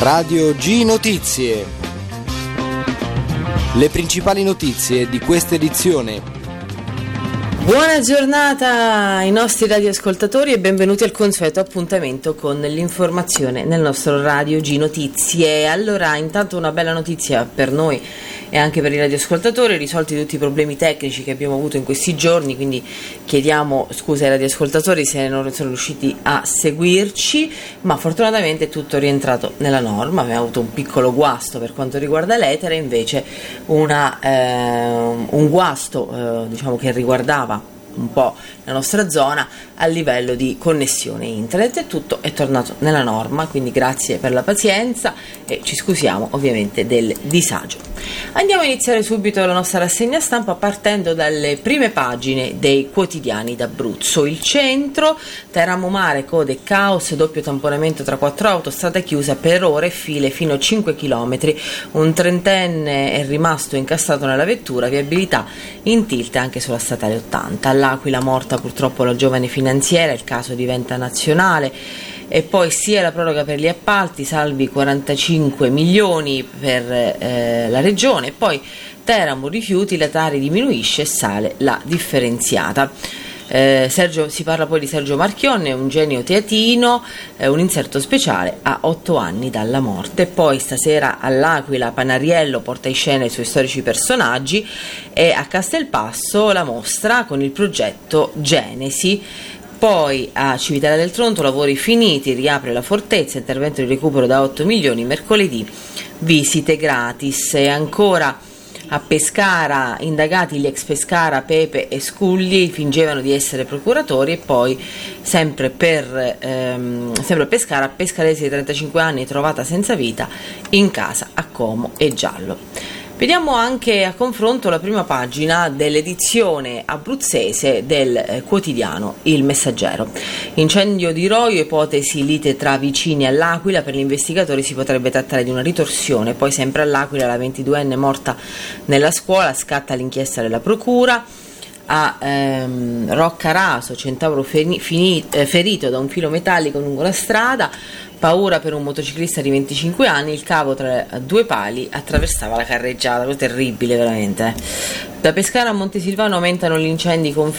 Radio G Notizie. Le principali notizie di questa edizione. Buona giornata ai nostri radioascoltatori e benvenuti al consueto appuntamento con l'informazione nel nostro Radio G Notizie. Allora, intanto una bella notizia per noi e anche per i radioascoltatori: risolti tutti i problemi tecnici che abbiamo avuto in questi giorni, quindi chiediamo scusa ai radioascoltatori se non sono riusciti a seguirci, ma fortunatamente è tutto rientrato nella norma. Abbiamo avuto un piccolo guasto per quanto riguarda l'etere, invece un guasto diciamo che riguardava un po' la nostra zona a livello di connessione internet, e tutto è tornato nella norma, quindi grazie per la pazienza e ci scusiamo ovviamente del disagio. Andiamo a iniziare subito la nostra rassegna stampa partendo dalle prime pagine dei quotidiani d'Abruzzo. Il centro: Teramo Mare, code e caos, doppio tamponamento tra 4 auto, strada chiusa per ore, file fino a 5 km, un trentenne è rimasto incastrato nella vettura, viabilità in tilt anche sulla statale 80. All'Aquila morta purtroppo la giovane finanziera, il caso diventa nazionale. E poi sia la proroga per gli appalti, salvi 45 milioni per la regione, e poi Teramo rifiuti, la Tari diminuisce e sale la differenziata. Si parla poi di Sergio Marchionne, un genio teatino, un inserto speciale a 8 anni dalla morte. Poi stasera all'Aquila Panariello porta in scena i suoi storici personaggi, e a Castelpasso la mostra con il progetto Genesi. Poi a Civitella del Tronto, lavori finiti, riapre la fortezza, intervento di recupero da 8 milioni, mercoledì visite gratis. E ancora a Pescara, indagati gli ex Pescara Pepe e Sculli, fingevano di essere procuratori. E poi sempre a Pescara, pescarese di 35 anni trovata senza vita in casa a Como e Giallo. Vediamo anche a confronto la prima pagina dell'edizione abruzzese del quotidiano Il Messaggero. Incendio di Roio, ipotesi lite tra vicini all'Aquila, per gli investigatori si potrebbe trattare di una ritorsione. Poi sempre all'Aquila la 22enne morta nella scuola, scatta l'inchiesta della procura. A Roccaraso, centauro ferito da un filo metallico lungo la strada, paura per un motociclista di 25 anni, il cavo tra due pali attraversava la carreggiata, terribile veramente. Da Pescara a Montesilvano aumentano gli incidenti con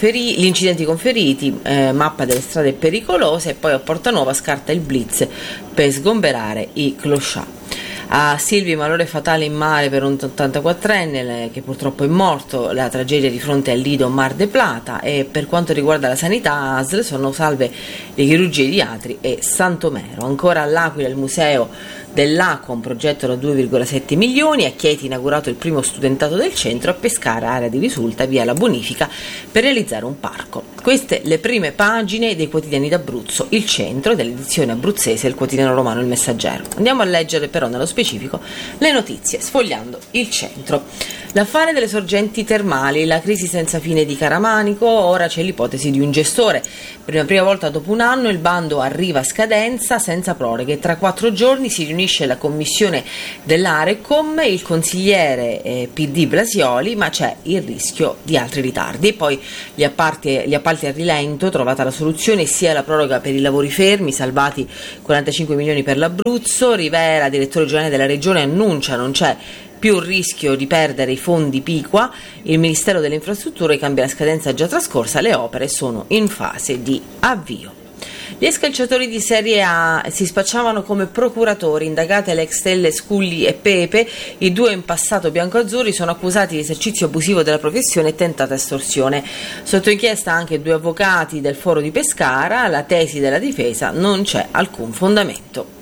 feriti, mappa delle strade pericolose. E poi a Portanova scarta il blitz per sgomberare i clochard. A Silvi, malore fatale in mare per un 84enne che purtroppo è morto, la tragedia di fronte al Lido Mar de Plata. E per quanto riguarda la sanità, ASL sono salve le chirurgie di Atri e Santomero. Ancora all'Aquila il museo dell'acqua, un progetto da 2,7 milioni, a Chieti inaugurato il primo studentato del centro, a Pescara area di risulta, via la bonifica per realizzare un parco. Queste le prime pagine dei quotidiani d'Abruzzo, il centro dell'edizione abruzzese del quotidiano romano Il Messaggero. Andiamo a leggere però nello specifico le notizie sfogliando il centro. L'affare delle sorgenti termali, la crisi senza fine di Caramanico, ora c'è l'ipotesi di un gestore. Per la prima volta dopo un anno il bando arriva a scadenza senza proroghe. Tra 4 giorni si riunisce la commissione dell'Arecom, il consigliere PD Blasioli, ma c'è il rischio di altri ritardi. E poi gli appalti a rilento, trovata la soluzione, sia la proroga per i lavori fermi, salvati 45 milioni per l'Abruzzo. Rivera, direttore generale della regione, annuncia non c'è più il rischio di perdere i fondi Piqua. Il Ministero delle Infrastrutture cambia la scadenza già trascorsa, le opere sono in fase di avvio. Gli ex calciatori di Serie A si spacciavano come procuratori, indagate le ex stelle Sculli e Pepe. I due in passato biancoazzurri sono accusati di esercizio abusivo della professione e tentata estorsione. Sotto inchiesta anche 2 avvocati del foro di Pescara, la tesi della difesa: non c'è alcun fondamento.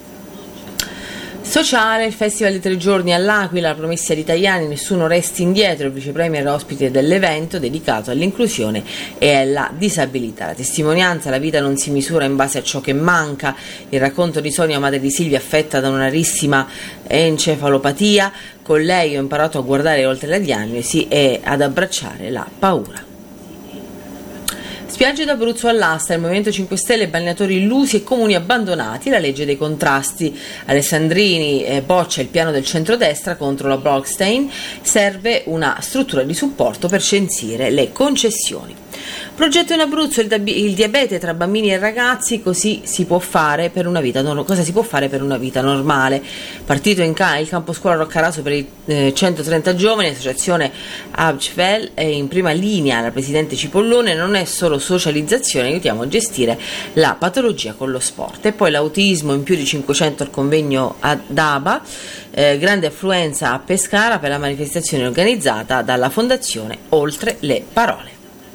Sociale, il festival di 3 giorni all'Aquila, la promessa agli italiani: nessuno resti indietro. Il vice premier ospite dell'evento dedicato all'inclusione e alla disabilità. La testimonianza: la vita non si misura in base a ciò che manca. Il racconto di Sonia, madre di Silvia, affetta da una rarissima encefalopatia. Con lei ho imparato a guardare oltre la diagnosi e ad abbracciare la paura. Spiagge d'Abruzzo all'asta, il Movimento 5 Stelle, balneatori illusi e comuni abbandonati, la legge dei contrasti. Alessandrini boccia il piano del centrodestra contro la Blockstein, serve una struttura di supporto per censire le concessioni. Progetto in Abruzzo, il diabete tra bambini e ragazzi, cosa si può fare per una vita normale. Partito il campo scuola Roccaraso per i 130 giovani, associazione Abcvel è in prima linea la presidente Cipollone. Non è solo socializzazione, aiutiamo a gestire la patologia con lo sport. E poi l'autismo, in più di 500 al convegno ad Aba, grande affluenza a Pescara per la manifestazione organizzata dalla fondazione Oltre le Parole.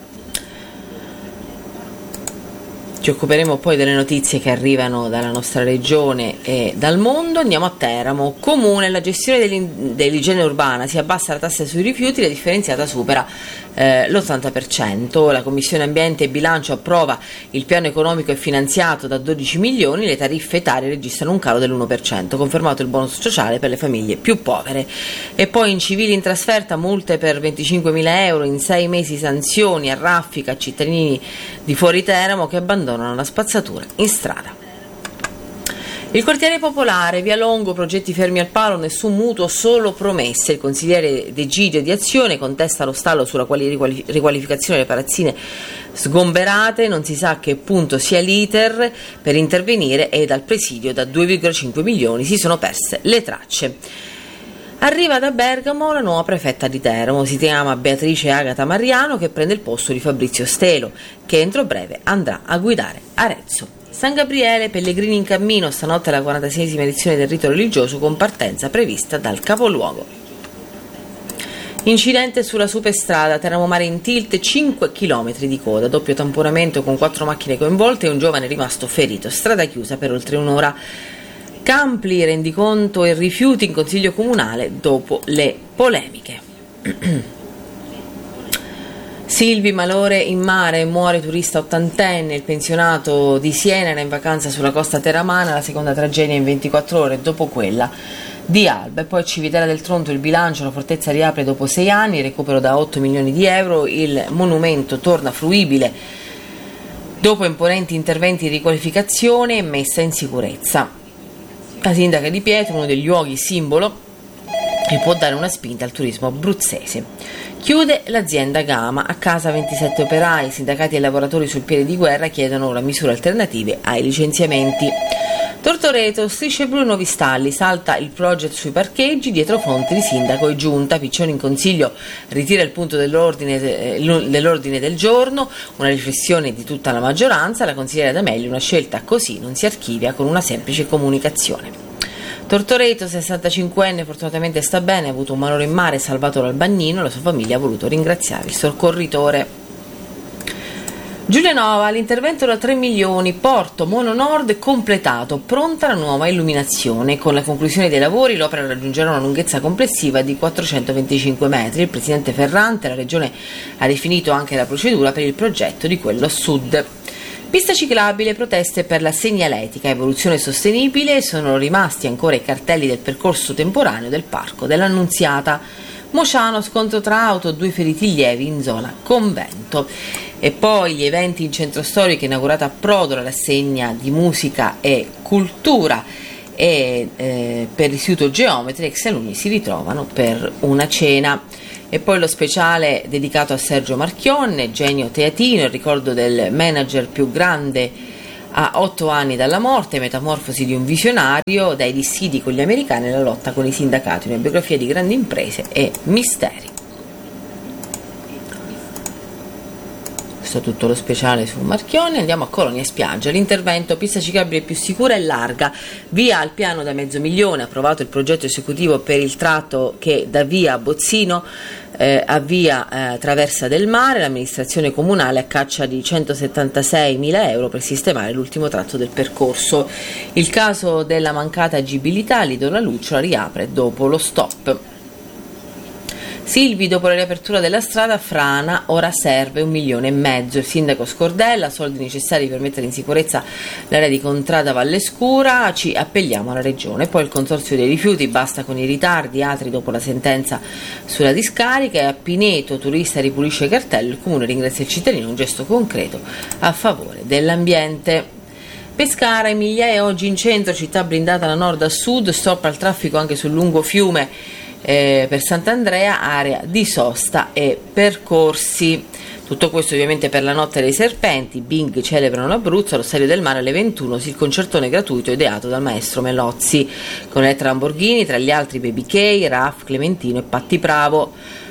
Ci occuperemo poi delle notizie che arrivano dalla nostra regione e dal mondo. Andiamo a Teramo. Comune, la gestione dell'igiene urbana, si abbassa la tassa sui rifiuti, la differenziata supera l'80%. La Commissione Ambiente e Bilancio approva il piano economico e finanziato da 12 milioni, le tariffe etarie registrano un calo dell'1%, confermato il bonus sociale per le famiglie più povere. E poi in civili in trasferta, multe per 25.000 euro, in 6 mesi sanzioni a raffica a cittadini di fuori Teramo che abbandonano la spazzatura in strada. Il quartiere popolare, via Longo, progetti fermi al palo, nessun mutuo, solo promesse. Il consigliere D'Egidio di Azione contesta lo stallo sulla riqualificazione delle palazzine sgomberate, non si sa a che punto sia l'iter per intervenire e dal presidio da 2,5 milioni si sono perse le tracce. Arriva da Bergamo la nuova prefetta di Teramo, si chiama Beatrice Agata Mariano, che prende il posto di Fabrizio Stelo, che entro breve andrà a guidare Arezzo. San Gabriele, pellegrini in cammino, stanotte la 46esima edizione del rito religioso con partenza prevista dal capoluogo. Incidente sulla superstrada Teramo Mare in tilt, 5 km di coda, doppio tamponamento con 4 macchine coinvolte e un giovane rimasto ferito, strada chiusa per oltre un'ora. Campli, rendiconto e rifiuti in consiglio comunale dopo le polemiche. Silvi, malore in mare, muore turista ottantenne, il pensionato di Siena era in vacanza sulla costa teramana, la seconda tragedia in 24 ore dopo quella di Alba. E poi Civitella del Tronto, il bilancio, la fortezza riapre dopo 6 anni, recupero da 8 milioni di euro, il monumento torna fruibile dopo imponenti interventi di riqualificazione e messa in sicurezza. La sindaca Di Pietro, uno degli luoghi simbolo che può dare una spinta al turismo abruzzese. Chiude l'azienda Gama, a casa 27 operai, sindacati e lavoratori sul piede di guerra chiedono ora misure alternative ai licenziamenti. Tortoreto, strisce blu, nuovi stalli, salta il project sui parcheggi, dietro fronte di sindaco e giunta, Piccioni in consiglio ritira il punto dell'ordine del giorno, una riflessione di tutta la maggioranza, la consigliera D'Amelio, una scelta così non si archivia con una semplice comunicazione. Tortoreto, 65enne, fortunatamente sta bene, ha avuto un malore in mare, salvato dal bagnino, la sua famiglia ha voluto ringraziare il soccorritore. Giulianova, l'intervento da 3 milioni, porto Mono Nord completato, pronta la nuova illuminazione. Con la conclusione dei lavori l'opera raggiungerà una lunghezza complessiva di 425 metri. Il presidente Ferrante, la regione ha definito anche la procedura per il progetto di quello a sud. Pista ciclabile, proteste per la segnaletica, evoluzione sostenibile, sono rimasti ancora i cartelli del percorso temporaneo del parco dell'Annunziata. Mociano, scontro tra auto, 2 feriti lievi in zona convento. E poi gli eventi in centro storico, inaugurata a Prodo la rassegna di musica e cultura e per l'Istituto Geometri, ex alunni si ritrovano per una cena. E poi lo speciale dedicato a Sergio Marchionne, genio teatino, il ricordo del manager più grande a 8 anni dalla morte, metamorfosi di un visionario, dai dissidi con gli americani alla lotta con i sindacati, una biografia di grandi imprese e misteri. Tutto lo speciale su Marchionne. Andiamo a Colonia Spiaggia, l'intervento pista ciclabile più sicura e larga, via al piano da $500.000, approvato il progetto esecutivo per il tratto che da via Bozzino a via Traversa del Mare, l'amministrazione comunale a caccia di €176.000 per sistemare l'ultimo tratto del percorso. Il caso della mancata agibilità, Lido La Lucciola riapre dopo lo stop. Silvi, dopo la riapertura della strada Frana, ora serve $1,5 milioni. Il sindaco Scordella, soldi necessari per mettere in sicurezza l'area di Contrada Vallescura, ci appelliamo alla regione. Poi il consorzio dei rifiuti, basta con i ritardi, altri dopo la sentenza sulla discarica. E a Pineto, turista ripulisce cartello, il comune ringrazia il cittadino, un gesto concreto a favore dell'ambiente. Pescara, Emilia oggi in centro, città blindata da nord a sud, stop al traffico anche sul lungo fiume per Sant'Andrea, area di sosta e percorsi. Tutto questo ovviamente per la notte dei serpenti. Bing celebrano l'Abruzzo. Allo Stadio del Mare alle 21 il concertone gratuito ideato dal maestro Melozzi con Elettra Lamborghini, tra gli altri Baby K, Raf, Clementino e Patti Bravo.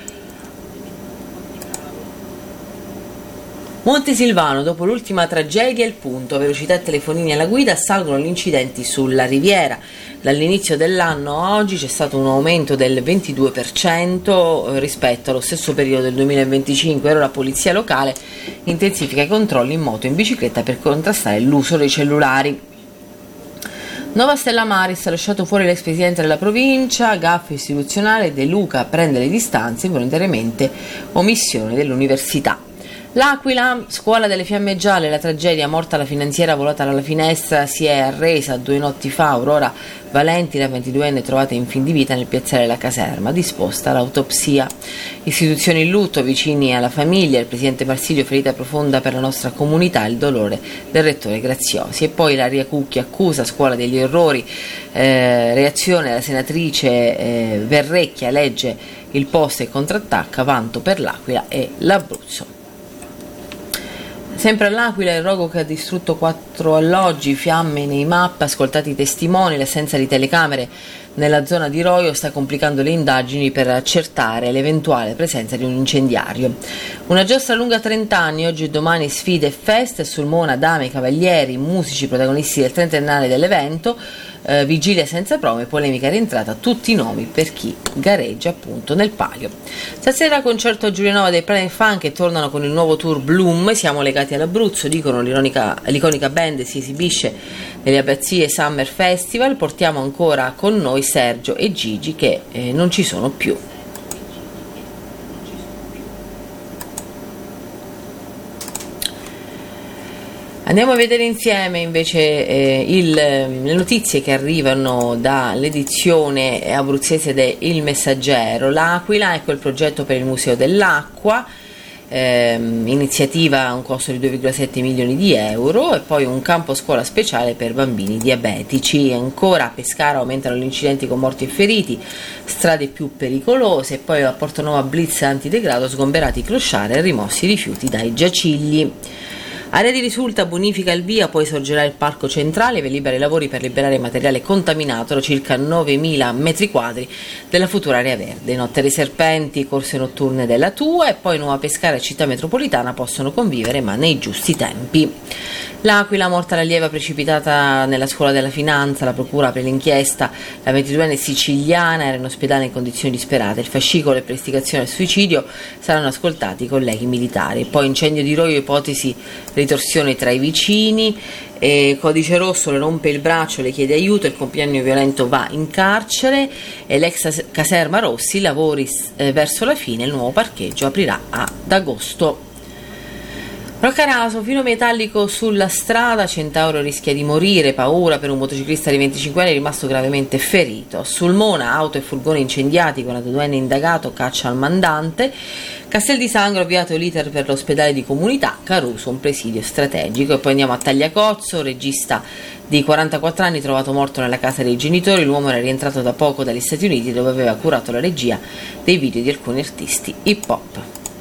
Montesilvano, dopo l'ultima tragedia, il punto, velocità e telefonini alla guida, salgono gli incidenti sulla Riviera. Dall'inizio dell'anno a oggi c'è stato un aumento del 22% rispetto allo stesso periodo del 2025. Ora la polizia locale intensifica i controlli in moto e in bicicletta per contrastare l'uso dei cellulari. Nova Stella Maris ha lasciato fuori l'ex presidente della provincia, gaffe istituzionale, De Luca prende le distanze, involontariamente omissione dell'università. L'Aquila, scuola delle fiamme gialle, la tragedia, morta la finanziera volata dalla finestra, si è arresa 2 notti fa. Aurora Valenti, la 22enne, trovata in fin di vita nel piazzale della caserma, disposta l'autopsia. Istituzioni in lutto, vicini alla famiglia, il presidente Marsilio, ferita profonda per la nostra comunità, il dolore del rettore Graziosi. E poi Ilaria Cucchi accusa scuola degli errori, reazione della senatrice Verrecchia, legge il post e contrattacca, vanto per l'Aquila e l'Abruzzo. Sempre all'Aquila, il rogo che ha distrutto 4 alloggi, fiamme nei map, ascoltati i testimoni, l'assenza di telecamere nella zona di Roio sta complicando le indagini per accertare l'eventuale presenza di un incendiario. Una giostra lunga 30 anni, oggi e domani sfide e feste, Sulmona, dame, cavalieri, musici protagonisti del 30ennale dell'evento, vigilia senza prove, polemica rientrata, tutti i nomi per chi gareggia appunto nel palio. Stasera concerto a Giulianova dei Planet Funk che tornano con il nuovo tour Bloom, siamo legati all'Abruzzo, dicono l'iconica band si esibisce nelle Abbazie Summer Festival, portiamo ancora con noi Sergio e Gigi che non ci sono più. Andiamo a vedere insieme invece le notizie che arrivano dall'edizione abruzzese de Il Messaggero. L'Aquila, ecco il progetto per il Museo dell'Acqua, iniziativa a un costo di 2,7 milioni di euro, e poi un campo scuola speciale per bambini diabetici. Ancora a Pescara aumentano gli incidenti con morti e feriti, strade più pericolose, e poi a Portonova blitz antidegrado, sgomberati i clochard e rimossi i rifiuti dai giacigli. Area di Risulta bonifica il via, poi sorgerà il parco centrale, delibera i lavori per liberare materiale contaminato da circa 9.000 metri quadri della futura area verde. Notte dei serpenti, corse notturne della Tua, e poi Nuova Pescara e città metropolitana possono convivere ma nei giusti tempi. L'Aquila, morta l'allieva precipitata nella scuola della finanza, la procura apre l'inchiesta, la 22enne siciliana era in ospedale in condizioni disperate, il fascicolo e per istigazione al suicidio saranno ascoltati i colleghi militari. Poi incendio di Roio, ipotesi ritorsione tra i vicini, Codice Rosso le rompe il braccio, le chiede aiuto, il compagno violento va in carcere, e l'ex caserma Rossi, lavori verso la fine, il nuovo parcheggio aprirà ad agosto. Roccaraso, filo metallico sulla strada, Centauro rischia di morire, paura per un motociclista di 25 anni rimasto gravemente ferito. Sulmona, auto e furgone incendiati, 42enne indagato, caccia al mandante. Castel di Sangro, avviato l'iter per l'ospedale di comunità, Caruso un presidio strategico. E poi andiamo a Tagliacozzo, regista di 44 anni trovato morto nella casa dei genitori, l'uomo era rientrato da poco dagli Stati Uniti dove aveva curato la regia dei video di alcuni artisti hip hop.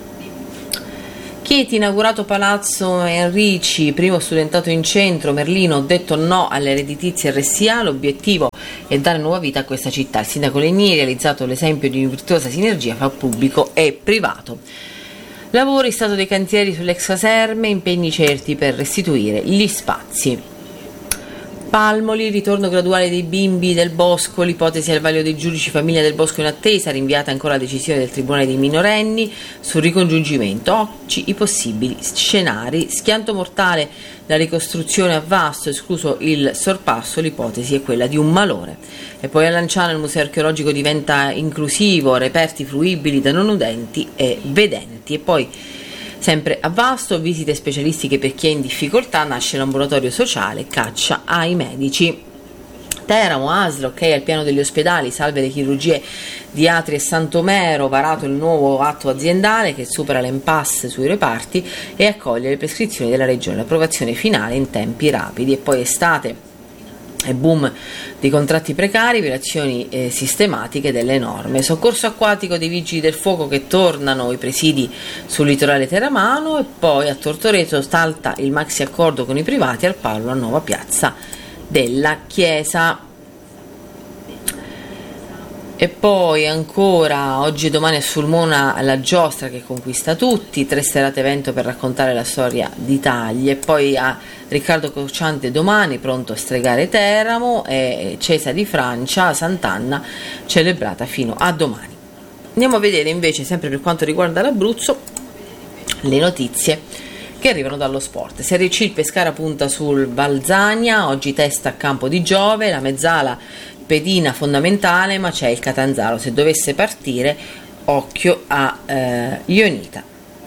Chieti, inaugurato Palazzo Enrici, primo studentato in centro, Merlino, detto no alle redditizie RSA, l'obiettivo è dare nuova vita a questa città. Il sindaco Legni ha realizzato l'esempio di virtuosa sinergia fra pubblico e privato. Lavori, stato dei cantieri sull'ex caserme, impegni certi per restituire gli spazi. Palmoli, ritorno graduale dei bimbi del Bosco, l'ipotesi al vaglio dei giudici famiglia del Bosco in attesa, rinviata ancora la decisione del Tribunale dei minorenni sul ricongiungimento. Oggi i possibili scenari, schianto mortale, la ricostruzione a Vasto, escluso il sorpasso, l'ipotesi è quella di un malore. E poi a Lanciano il museo archeologico diventa inclusivo, reperti fruibili da non udenti e vedenti. E poi sempre a Vasto, visite specialistiche per chi è in difficoltà, nasce l'ambulatorio sociale, caccia ai medici. Teramo, ASL, ok al piano degli ospedali, salve le chirurgie di Atri e Santomero, varato il nuovo atto aziendale che supera l'impasse sui reparti e accoglie le prescrizioni della Regione, approvazione finale in tempi rapidi. E poi estate e boom di contratti precari, violazioni sistematiche delle norme. Soccorso acquatico dei vigili del fuoco che tornano ai presidi sul litorale teramano, e poi a Tortoreto salta il maxi accordo con i privati al palo a nuova piazza della Chiesa. E poi ancora oggi e domani a Sulmona la giostra che conquista tutti, 3 serate evento per raccontare la storia d'Italia, e poi a Riccardo Cocciante domani pronto a stregare Teramo, e Cesa di Francia a Sant'Anna celebrata fino a domani. Andiamo a vedere invece, sempre per quanto riguarda l'Abruzzo, le notizie che arrivano dallo sport. Serie C, il Pescara punta sul Valzania, oggi testa a Campo di Giove, la mezzala pedina fondamentale, ma c'è il Catanzaro, se dovesse partire occhio a Ionita.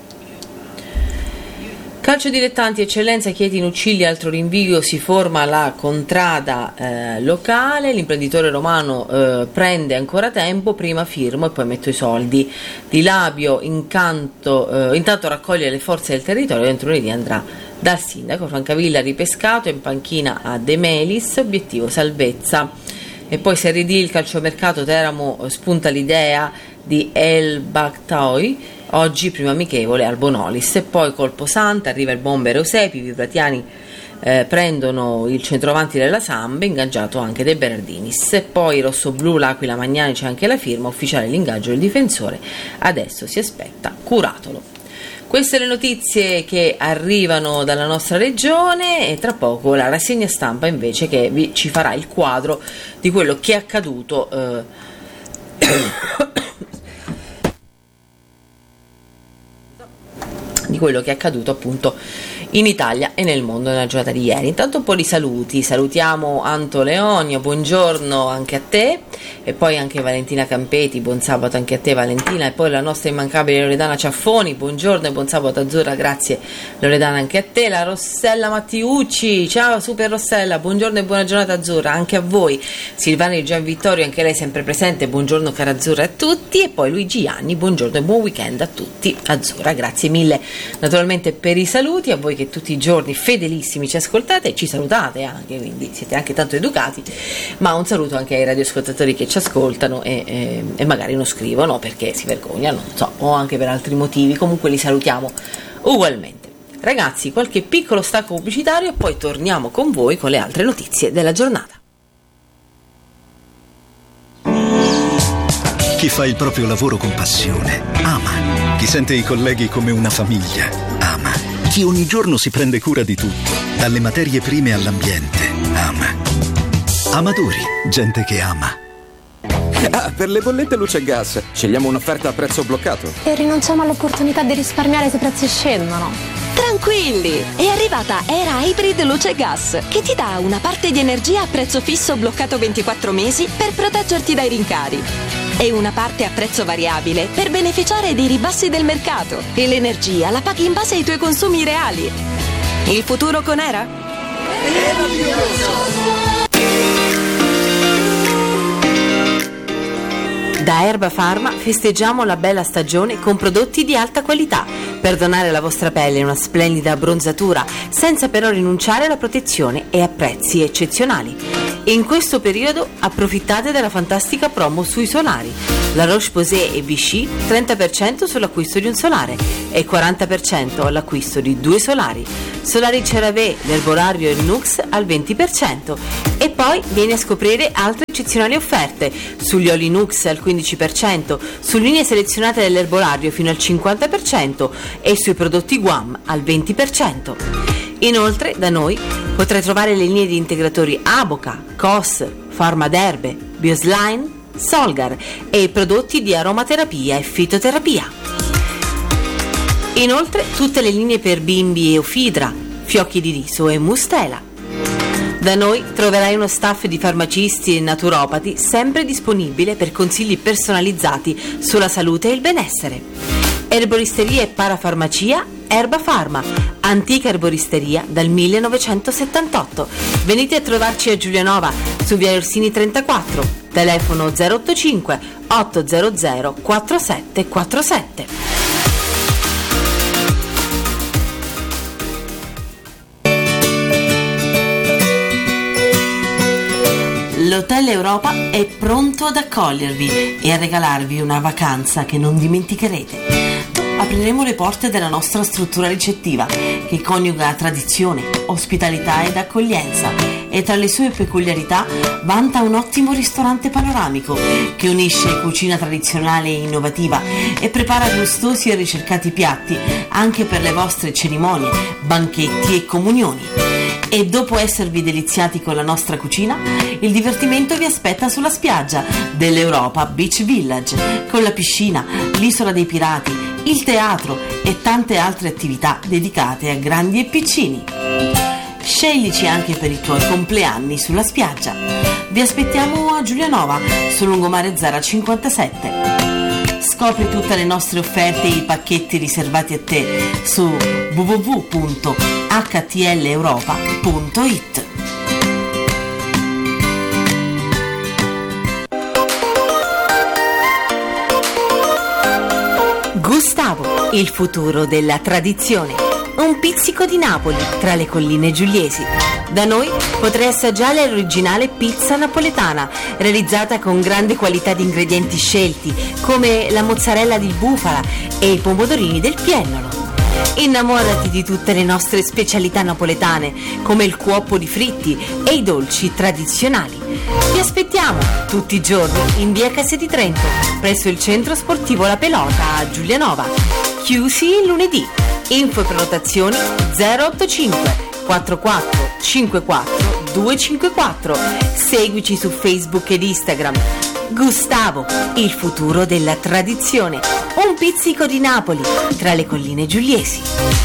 Calcio dilettanti, eccellenza, Chieti in Uccigli, altro rinvio, si forma la contrada locale, l'imprenditore romano prende ancora tempo, prima firmo e poi metto i soldi. Di Labio intanto raccoglie le forze del territorio, entro lunedì andrà dal sindaco. Francavilla ripescato, in panchina a De Melis, obiettivo salvezza. E poi Serie D, il calciomercato, Teramo spunta l'idea di El Bakhtaoui, oggi primo amichevole al Bonolis, e poi colpo santa, arriva il bomber Eusepi, i vibratiani prendono il centroavanti della Sambe, ingaggiato anche De Berardinis, e poi rossoblu, l'Aquila Magnani, c'è anche la firma, ufficiale l'ingaggio del difensore, adesso si aspetta Curatolo. Queste le notizie che arrivano dalla nostra regione, e tra poco la rassegna stampa invece che ci farà il quadro di quello che è accaduto appunto in Italia e nel mondo nella giornata di ieri. Intanto un po' di saluti. Salutiamo Anto Leonio, buongiorno anche a te, e poi anche Valentina Campeti, buon sabato anche a te Valentina, e poi la nostra immancabile Loredana Ciaffoni, buongiorno e buon sabato azzurra, grazie Loredana anche a te. La Rossella Mattiucci, ciao super Rossella, buongiorno e buona giornata azzurra anche a voi. Silvana di Gian Vittorio, anche lei sempre presente, buongiorno cara azzurra a tutti, e poi Luigi Ianni, buongiorno e buon weekend a tutti azzurra, grazie mille naturalmente per i saluti a voi che tutti i giorni fedelissimi ci ascoltate e ci salutate anche, quindi siete anche tanto educati, ma un saluto anche ai radioascoltatori che ci ascoltano e magari non scrivono perché si vergognano, non so, o anche per altri motivi, comunque li salutiamo ugualmente. Ragazzi, qualche piccolo stacco pubblicitario e poi torniamo con voi con le altre notizie della giornata. Chi fa il proprio lavoro con passione ama. Chi sente i colleghi come una famiglia ama. Chi ogni giorno si prende cura di tutto, dalle materie prime all'ambiente, ama. Amadori, gente che ama. Ah, per le bollette luce e gas, scegliamo un'offerta a prezzo bloccato. E rinunciamo all'opportunità di risparmiare se i prezzi scendono. Tranquilli, è arrivata Era Hybrid Luce e Gas, che ti dà una parte di energia a prezzo fisso bloccato 24 mesi per proteggerti dai rincari, e una parte a prezzo variabile per beneficiare dei ribassi del mercato, e l'energia la paghi in base ai tuoi consumi reali. Il futuro con Era? Da Erba Pharma festeggiamo la bella stagione con prodotti di alta qualità per donare alla vostra pelle una splendida abbronzatura, senza però rinunciare alla protezione e a prezzi eccezionali. In questo periodo approfittate della fantastica promo sui solari. La Roche-Posay e Vichy 30% sull'acquisto di un solare e 40% all'acquisto di 2 solari. Solari CeraVe, l'erbolario e Nux al 20%. E poi vieni a scoprire altre eccezionali offerte sugli oli Nux al 15%, su linee selezionate dell'erbolario fino al 50% e sui prodotti Guam al 20%. Inoltre da noi potrai trovare le linee di integratori Aboca, COS, Pharmaderbe, Bioslime, Solgar e i prodotti di aromaterapia e fitoterapia. Inoltre tutte le linee per bimbi Eufidra, fiocchi di riso e mustela. Da noi troverai uno staff di farmacisti e naturopati sempre disponibile per consigli personalizzati sulla salute e il benessere. Erboristeria e parafarmacia Erba Pharma, antica erboristeria dal 1978. Venite a trovarci a Giulianova su via Orsini 34, telefono 085 800 4747. l'Hotel Europa è pronto ad accogliervi e a regalarvi una vacanza che non dimenticherete. Apriremo le porte della nostra struttura ricettiva, che coniuga tradizione, ospitalità ed accoglienza, e tra le sue peculiarità vanta un ottimo ristorante panoramico che unisce cucina tradizionale e innovativa e prepara gustosi e ricercati piatti anche per le vostre cerimonie, banchetti e comunioni. E dopo esservi deliziati con la nostra cucina, il divertimento vi aspetta sulla spiaggia dell'Europa Beach Village, con la piscina, l'isola dei pirati, il teatro e tante altre attività dedicate a grandi e piccini. Sceglici anche per i tuoi compleanni sulla spiaggia. Vi aspettiamo a Giulianova, sul lungomare Zara 57. Scopri tutte le nostre offerte e i pacchetti riservati a te su www.htleuropa.it. Gustavo, il futuro della tradizione. Un pizzico di Napoli tra le colline giuliesi. Da noi potrai assaggiare l'originale pizza napoletana, realizzata con grande qualità di ingredienti scelti, come la mozzarella di bufala e i pomodorini del Piennolo. Innamorati di tutte le nostre specialità napoletane, come il cuoppo di fritti e i dolci tradizionali. Vi aspettiamo tutti i giorni in via Casse di Trento, presso il centro sportivo La Pelota a Giulianova. Chiusi il lunedì. Info e prenotazioni 085 44 54 254. Seguici su Facebook ed Instagram. Gustavo, il futuro della tradizione. Un pizzico di Napoli tra le colline giuliesi.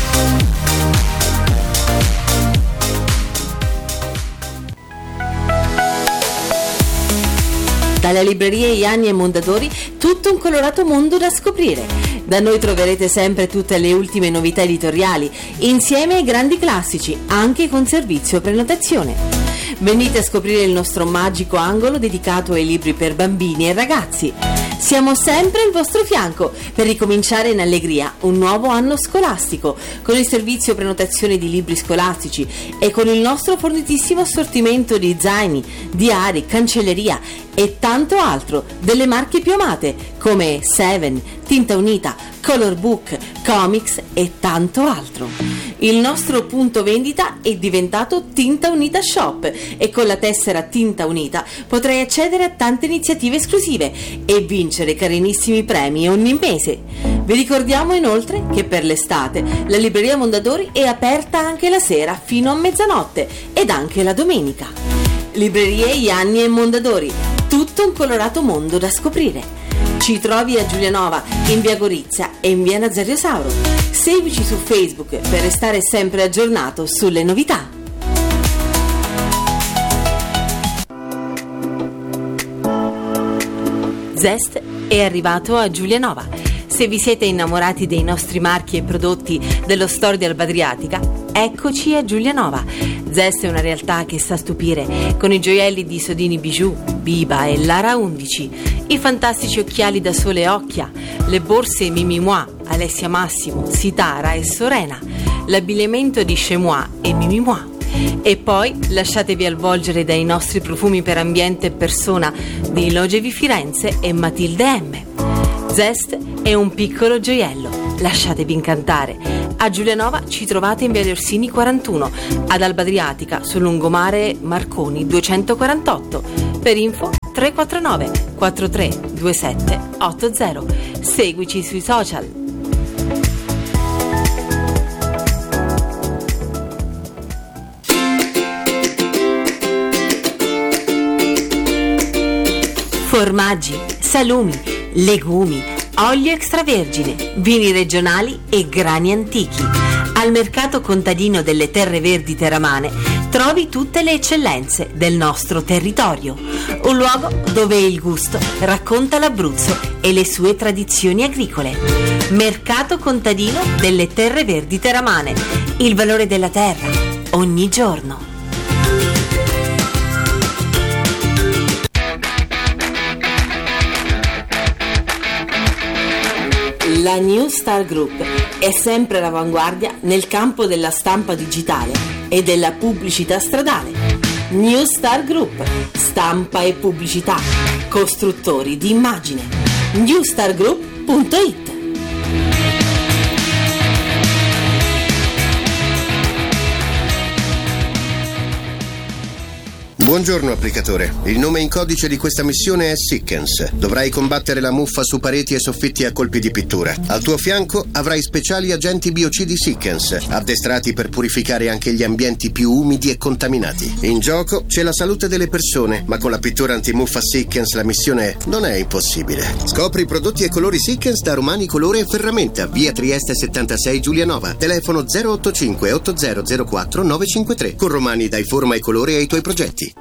Dalla libreria Ianni e Mondadori, tutto un colorato mondo da scoprire. Da noi troverete sempre tutte le ultime novità editoriali, insieme ai grandi classici, anche con servizio prenotazione. Venite a scoprire il nostro magico angolo dedicato ai libri per bambini e ragazzi. Siamo sempre al vostro fianco per ricominciare in allegria un nuovo anno scolastico, con il servizio prenotazione di libri scolastici e con il nostro fornitissimo assortimento di zaini, diari, cancelleria e tanto altro delle marche più amate come Seven, Tinta Unita, Color Book, Comics e tanto altro. Il nostro punto vendita è diventato Tinta Unita Shop e con la tessera Tinta Unita potrai accedere a tante iniziative esclusive e vincere carinissimi premi ogni mese. Vi ricordiamo inoltre che per l'estate la libreria Mondadori è aperta anche la sera fino a mezzanotte ed anche la domenica. Librerie Ianni e Mondadori, tutto un colorato mondo da scoprire. Ci trovi a Giulianova, in via Gorizia e in via Nazario Sauro. Seguici su Facebook per restare sempre aggiornato sulle novità. Zest è arrivato a Giulianova. Se vi siete innamorati dei nostri marchi e prodotti dello store di Alba Adriatica, eccoci a Giulianova. Zest è una realtà che sa stupire, con i gioielli di Sodini Bijou, Biba e Lara 11, i fantastici occhiali da sole Occhia, le borse Mimi Moi, Alessia Massimo, Sitara e Sorena, l'abbigliamento di Chemois e Mimi Moi. E poi lasciatevi avvolgere dai nostri profumi per ambiente e persona di Logevi Firenze e Matilde M. Zest è un piccolo gioiello, lasciatevi incantare. A Giulianova ci trovate in via de Orsini 41, ad Alba Adriatica sul lungomare Marconi 248. Per info 349 43 27 80. Seguici sui social. Formaggi, salumi, legumi, olio extravergine, vini regionali e grani antichi. Al mercato contadino delle Terre Verdi Teramane trovi tutte le eccellenze del nostro territorio. Un luogo dove il gusto racconta l'Abruzzo e le sue tradizioni agricole. Mercato contadino delle Terre Verdi Teramane. Il valore della terra ogni giorno. La New Star Group è sempre all'avanguardia nel campo della stampa digitale e della pubblicità stradale. New Star Group, stampa e pubblicità, costruttori di immagine. newstargroup.it. Buongiorno applicatore, il nome in codice di questa missione è Sickens. Dovrai combattere la muffa su pareti e soffitti a colpi di pittura. Al tuo fianco avrai speciali agenti biocidi Sickens, addestrati per purificare anche gli ambienti più umidi e contaminati. In gioco c'è la salute delle persone, ma con la pittura antimuffa Sickens la missione non è impossibile. Scopri i prodotti e colori Sickens da Romani Colore e Ferramenta, via Trieste 76 Giulianova. Telefono 085 8004 953. Con Romani dai forma e colore ai tuoi progetti.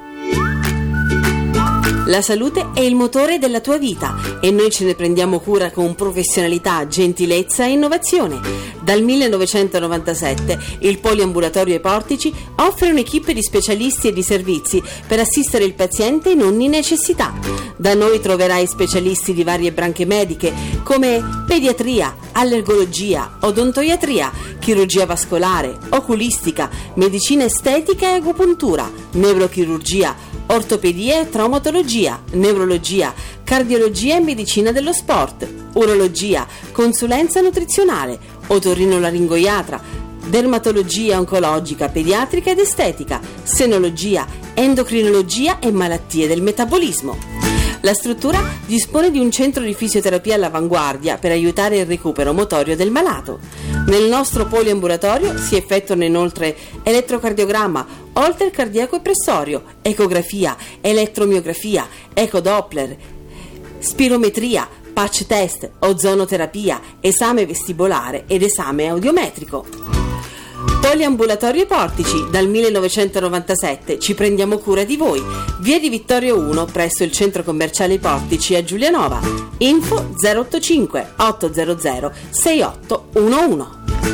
La salute è il motore della tua vita e noi ce ne prendiamo cura con professionalità, gentilezza e innovazione. Dal 1997 il Poliambulatorio ai Portici offre un'equipe di specialisti e di servizi per assistere il paziente in ogni necessità. Da noi troverai specialisti di varie branche mediche come pediatria, allergologia, odontoiatria, chirurgia vascolare, oculistica, medicina estetica e agopuntura, neurochirurgia, ortopedia e traumatologia, neurologia, cardiologia e medicina dello sport, urologia, consulenza nutrizionale, otorinolaringoiatra, dermatologia oncologica, pediatrica ed estetica, senologia, endocrinologia e malattie del metabolismo. La struttura dispone di un centro di fisioterapia all'avanguardia per aiutare il recupero motorio del malato. Nel nostro poliambulatorio si effettuano inoltre elettrocardiogramma, holter cardiaco e pressorio, ecografia, elettromiografia, ecodoppler, spirometria, patch test, ozonoterapia, esame vestibolare ed esame audiometrico. Poliambulatorio ai Portici, dal 1997 ci prendiamo cura di voi. Via di Vittorio 1 presso il centro commerciale I Portici a Giulianova. Info 085 800 6811.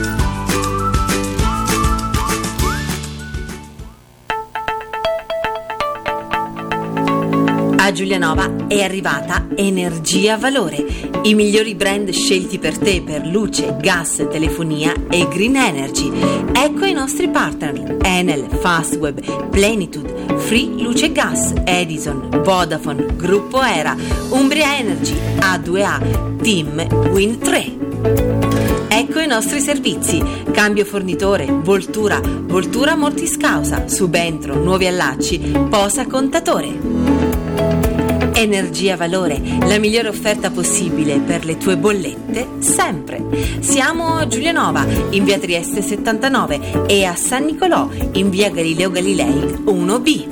A Giulianova è arrivata Energia Valore, i migliori brand scelti per te per luce, gas, telefonia e green energy. Ecco i nostri partner: Enel, Fastweb, Plenitude, Free Luce e Gas, Edison, Vodafone, Gruppo Era, Umbria Energy, A2A, Team, Wind 3. Ecco i nostri servizi: cambio fornitore, voltura mortis causa, subentro, nuovi allacci, posa contatore. Energia Valore, la migliore offerta possibile per le tue bollette sempre. Siamo a Giulianova in via Trieste 79 e a San Nicolò in via Galileo Galilei 1B.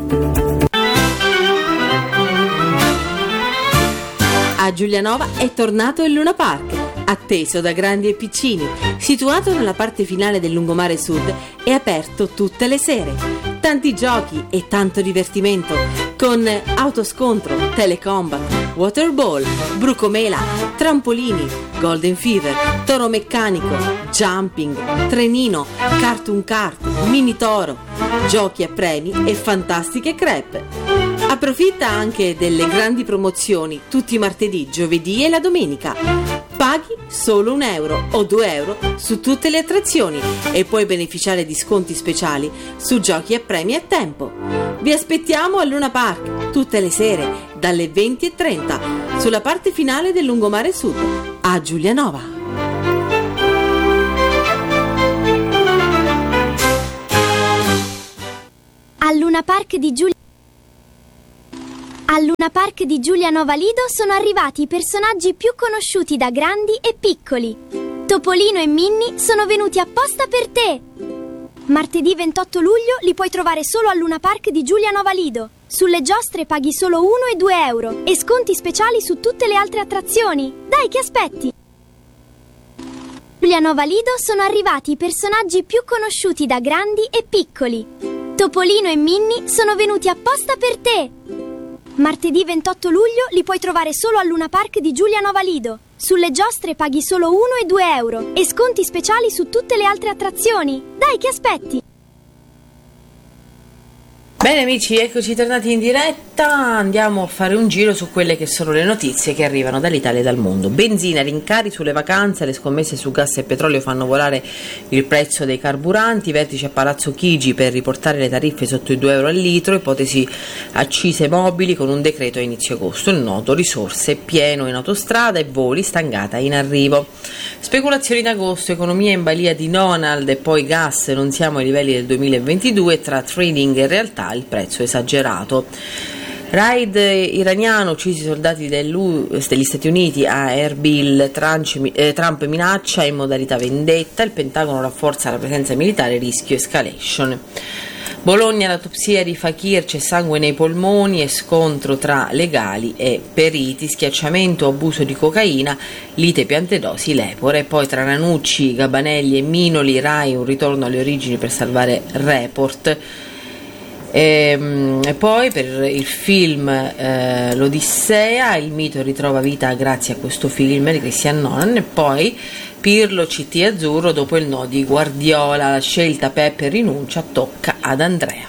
A Giulianova è tornato il Luna Park, atteso da grandi e piccini, situato nella parte finale del lungomare sud e aperto tutte le sere. Tanti giochi e tanto divertimento con autoscontro, telecombat, waterball, brucomela, trampolini, golden fever, toro meccanico, jumping, trenino, cartoon kart, mini toro, giochi a premi e fantastiche crepe. Approfitta anche delle grandi promozioni tutti i martedì, giovedì e la domenica. Paghi solo €1 o €2 su tutte le attrazioni e puoi beneficiare di sconti speciali su giochi e premi a tempo. Vi aspettiamo al Luna Park tutte le sere dalle 20:30 sulla parte finale del lungomare sud a Giulianova. Al Luna Park di Giulianova Lido sono arrivati i personaggi più conosciuti da grandi e piccoli. Topolino e Minnie sono venuti apposta per te. Martedì 28 luglio li puoi trovare solo al Luna Park di Giulianova Lido. Sulle giostre paghi solo €1 e €2 e sconti speciali su tutte le altre attrazioni. Dai, che aspetti? Giulianova Lido sono arrivati i personaggi più conosciuti da grandi e piccoli. Topolino e Minnie sono venuti apposta per te. Martedì 28 luglio li puoi trovare solo al Luna Park di Giulianova Lido. Sulle giostre paghi solo €1 e €2 e sconti speciali su tutte le altre attrazioni. Dai, che aspetti? Bene amici, eccoci tornati in diretta. andiamo a fare un giro su quelle che sono le notizie che arrivano dall'Italia e dal mondo. Benzina, rincari sulle vacanze, le scommesse su gas e petrolio fanno volare il prezzo dei carburanti, vertice a Palazzo Chigi per riportare le tariffe sotto i 2 euro al litro, ipotesi accise mobili con un decreto a inizio agosto, il noto risorse pieno in autostrada e voli, stangata in arrivo. Speculazioni in agosto, economia in balia di Donald e poi gas, non siamo ai livelli del 2022, tra trading e realtà il prezzo esagerato. Raid iraniano, uccisi soldati degli Stati Uniti a Erbil, Trump minaccia in modalità vendetta, il Pentagono rafforza la presenza militare, rischio escalation. Bologna, l'autopsia di Fakir, c'è sangue nei polmoni e scontro tra legali e periti, schiacciamento, abuso di cocaina, lite, piantedosi, lepore. Poi tra Ranucci, Gabanelli e Minoli, Rai un ritorno alle origini per salvare Report. E poi per il film L'Odissea, il mito ritrova vita grazie a questo film di Christian Nolan. E poi Pirlo, CT azzurro, dopo il no di Guardiola, la scelta Peppe rinuncia, tocca ad Andrea.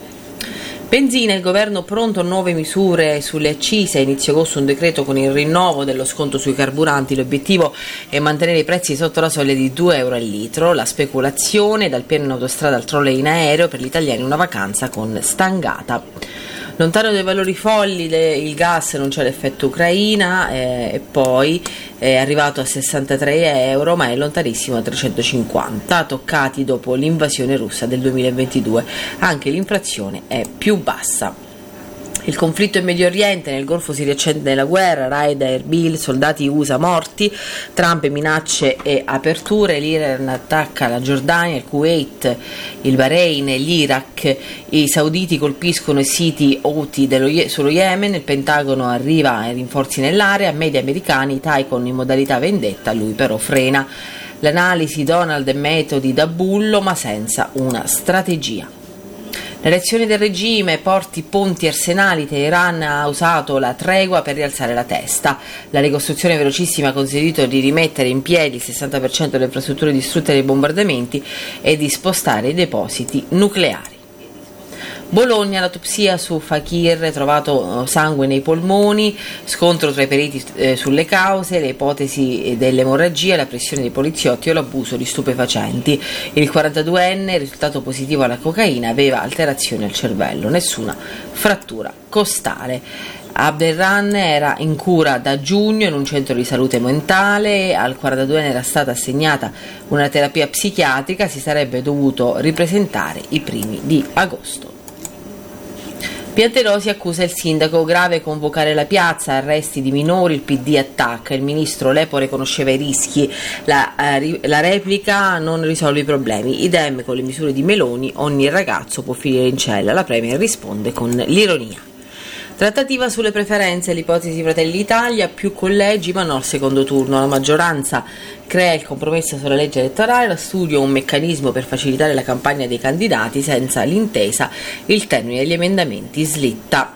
Benzina, il governo pronto a nuove misure sulle accise, a inizio agosto un decreto con il rinnovo dello sconto sui carburanti, l'obiettivo è mantenere i prezzi sotto la soglia di 2 euro al litro, la speculazione, dal pieno in autostrada al trolley in aereo, per gli italiani una vacanza con stangata. Lontano dai valori folli il gas, non c'è l'effetto Ucraina, e poi è arrivato a 63 euro, ma è lontanissimo a 350, toccati dopo l'invasione russa del 2022. Anche l'inflazione è più bassa. Il conflitto in Medio Oriente, nel Golfo si riaccende la guerra, raid a Erbil, soldati USA morti, Trump minacce e aperture, l'Iran attacca la Giordania, il Kuwait, il Bahrain, l'Iraq, i sauditi colpiscono i siti Houthi sullo Yemen, il Pentagono arriva ai rinforzi nell'area, media americani, Taikon in modalità vendetta, lui però frena. L'analisi Donald e metodi da bullo ma senza una strategia. Le reazioni del regime, porti, ponti, arsenali, Teheran ha usato la tregua per rialzare la testa. La ricostruzione velocissima ha consentito di rimettere in piedi il 60% delle infrastrutture distrutte dai bombardamenti e di spostare i depositi nucleari. Bologna, l'autopsia su Fakir, trovato sangue nei polmoni, scontro tra i periti sulle cause, le ipotesi dell'emorragia, la pressione dei poliziotti o l'abuso di stupefacenti. Il 42enne, risultato positivo alla cocaina, aveva alterazioni al cervello, nessuna frattura costale. Abderran era in cura da giugno in un centro di salute mentale, al 42enne era stata assegnata una terapia psichiatrica, si sarebbe dovuto ripresentare i primi di agosto. Piantedosi accusa il sindaco, grave convocare la piazza, arresti di minori, il PD attacca, il ministro Lepore conosceva i rischi, la replica non risolve i problemi, idem con le misure di Meloni, ogni ragazzo può finire in cella, la Premier risponde con l'ironia. Trattativa sulle preferenze, l'ipotesi Fratelli d'Italia, più collegi ma no al secondo turno, la maggioranza crea il compromesso sulla legge elettorale, la studio un meccanismo per facilitare la campagna dei candidati, senza l'intesa il termine degli emendamenti slitta.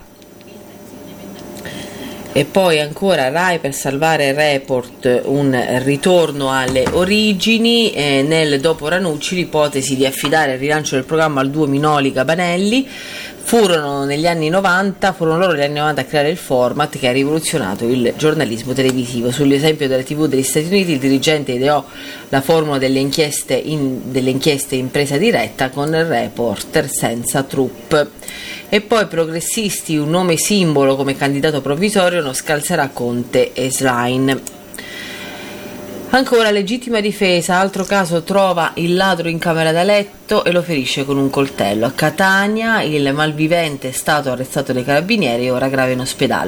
E poi ancora Rai per salvare Report, un ritorno alle origini, nel dopo Ranucci l'ipotesi di affidare il rilancio del programma al duo Minoli-Gabanelli. Furono loro negli anni 90 a creare il format che ha rivoluzionato il giornalismo televisivo. Sull'esempio della TV degli Stati Uniti, il dirigente ideò la formula delle inchieste in presa diretta con reporter senza troupe. E poi progressisti, un nome simbolo come candidato provvisorio non scalzerà Conte e Schlein. Ancora legittima difesa, altro caso, trova il ladro in camera da letto e lo ferisce con un coltello. A Catania il malvivente è stato arrestato dai carabinieri e ora grave in ospedale.